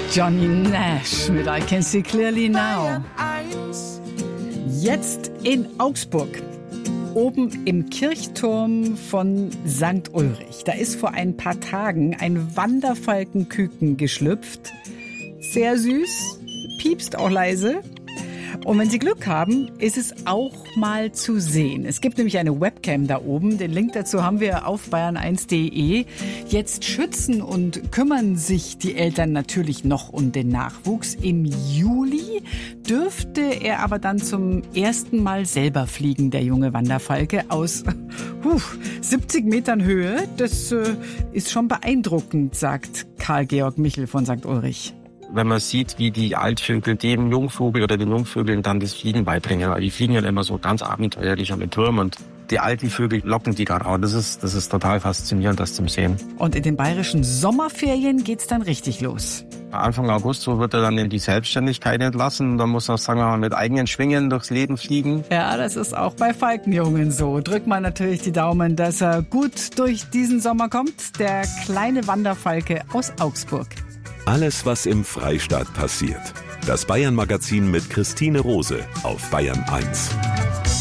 Johnny Nash mit I Can See Clearly Now. Jetzt in Augsburg, oben im Kirchturm von St. Ulrich. Da ist vor ein paar Tagen ein Wanderfalkenküken geschlüpft. Sehr süß, piepst auch leise. Und wenn Sie Glück haben, ist es auch mal zu sehen. Es gibt nämlich eine Webcam da oben. Den Link dazu haben wir auf bayern1.de. Jetzt schützen und kümmern sich die Eltern natürlich noch um den Nachwuchs. Im Juli dürfte er aber dann zum ersten Mal selber fliegen, der junge Wanderfalke, aus 70 Metern Höhe. Das ist schon beeindruckend, sagt Karl-Georg Michel von St. Ulrich. Wenn man sieht, wie die Altvögel dem Jungvogel oder den Jungvögeln dann das Fliegen beibringen. Weil die fliegen ja immer so ganz abenteuerlich am Turm und die alten Vögel locken die dann auch. Das ist total faszinierend, das zu sehen. Und in den bayerischen Sommerferien geht's dann richtig los. Anfang August so wird er dann in die Selbstständigkeit entlassen. Dann muss er, sagen wir mal, mit eigenen Schwingen durchs Leben fliegen. Ja, das ist auch bei Falkenjungen so. Drückt man natürlich die Daumen, dass er gut durch diesen Sommer kommt. Der kleine Wanderfalke aus Augsburg. Alles, was im Freistaat passiert. Das Bayern-Magazin mit Christine Rose auf Bayern 1.